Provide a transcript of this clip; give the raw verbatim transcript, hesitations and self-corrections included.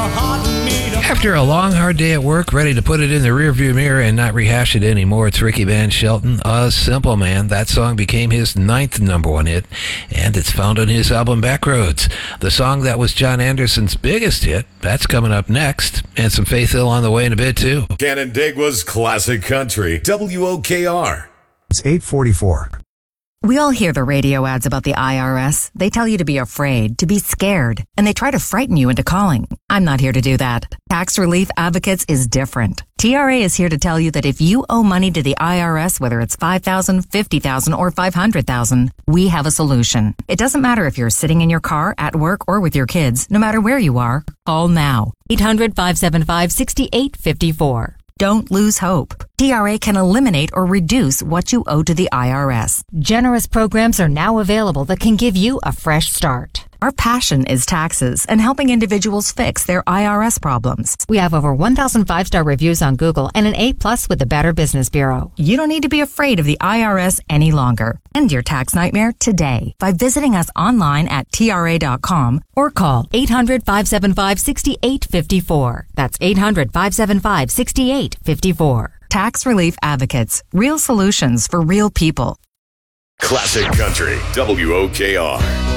After a long, hard day at work, ready to put it in the rearview mirror and not rehash it anymore, it's Ricky Van Shelton, A Simple Man. That song became his ninth number one hit, and it's found on his album Backroads. The song that was John Anderson's biggest hit, that's coming up next, and some Faith Hill on the way in a bit, too. Canandaigua's Classic Country, W O K R. It's eight forty-four. We all hear the radio ads about the I R S. They tell you to be afraid, to be scared, and they try to frighten you into calling. I'm not here to do that. Tax Relief Advocates is different. T R A is here to tell you that if you owe money to the I R S, whether it's five thousand dollars, fifty thousand dollars, or five hundred thousand dollars, we have a solution. It doesn't matter if you're sitting in your car, at work, or with your kids. No matter where you are, call now. eight hundred, five seven five, six eight five four. Don't lose hope. T R A can eliminate or reduce what you owe to the I R S. Generous programs are now available that can give you a fresh start. Our passion is taxes and helping individuals fix their I R S problems. We have over one thousand five-star reviews on Google and an A plus with the Better Business Bureau. You don't need to be afraid of the I R S any longer. End your tax nightmare today by visiting us online at T R A dot com or call eight hundred, five seven five, six eight five four. That's eight hundred, five seven five, six eight five four. Tax Relief Advocates. Real solutions for real people. Classic Country, W O K R.